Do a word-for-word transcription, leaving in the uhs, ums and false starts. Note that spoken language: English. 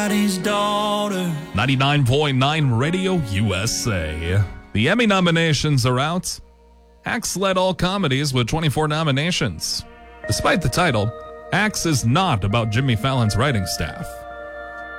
ninety-nine point nine Radio U S A. The Emmy nominations are out. Axe led all comedies with twenty-four nominations. Despite the title, Axe is not about Jimmy Fallon's writing staff.